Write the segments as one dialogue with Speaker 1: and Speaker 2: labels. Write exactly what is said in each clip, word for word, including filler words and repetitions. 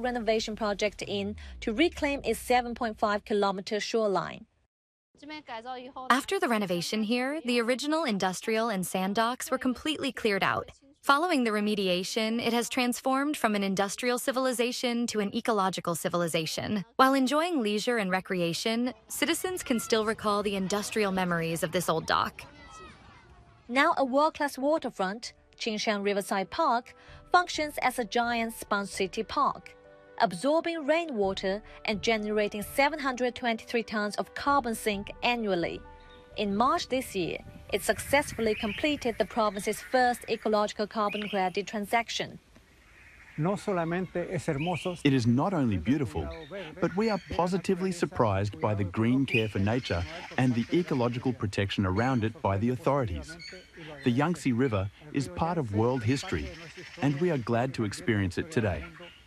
Speaker 1: renovation project in to reclaim its seven point five kilometer shoreline.
Speaker 2: After the renovation here, the original industrial and sand docks were completely cleared out. Following the remediation, it has transformed from an industrial civilization to an ecological civilization. While enjoying leisure and recreation, citizens can still recall the industrial memories of this old dock.
Speaker 1: Now a world-class waterfront, Qingshan Riverside Park functions as a giant sponge city park, absorbing rainwater and generating seven hundred twenty-three tons of carbon sink annually. In March this year, it successfully completed the province's first ecological carbon credit transaction.
Speaker 3: It is not only beautiful, but we are positively surprised by the green care for nature and the ecological protection around it by the authorities. The Yangtze River is part of world history, and we are glad to experience it today.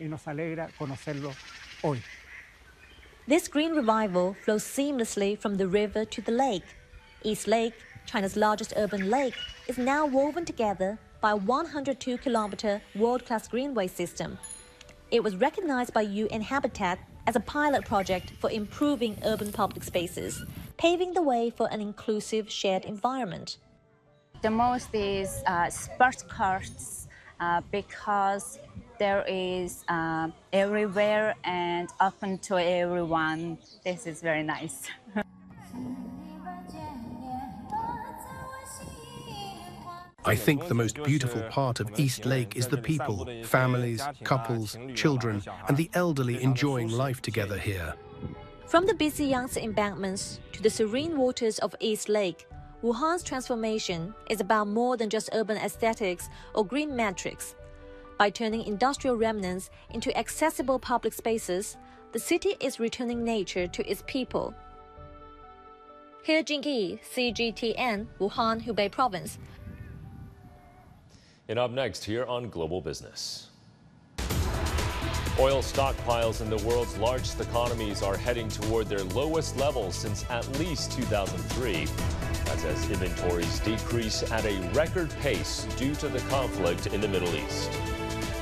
Speaker 1: This green revival flows seamlessly from the river to the lake. East Lake, China's largest urban lake, is now woven together by a one hundred two kilometer world-class greenway system. It was recognized by U N Habitat as a pilot project for improving urban public spaces, paving the way for an inclusive shared environment.
Speaker 4: The most is uh, sports courts uh, because there is uh, everywhere and open to everyone. This is very nice.
Speaker 5: I think the most beautiful part of East Lake is the people, families, couples, children, and the elderly enjoying life together here.
Speaker 1: From the busy Yangtze embankments to the serene waters of East Lake, Wuhan's transformation is about more than just urban aesthetics or green metrics. By turning industrial remnants into accessible public spaces, the city is returning nature to its people. He Jingyi, C G T N, Wuhan, Hubei Province.
Speaker 6: And up next here on Global Business. Oil stockpiles in the world's largest economies are heading toward their lowest levels since at least two thousand three. That's as inventories decrease at a record pace due to the conflict in the Middle East.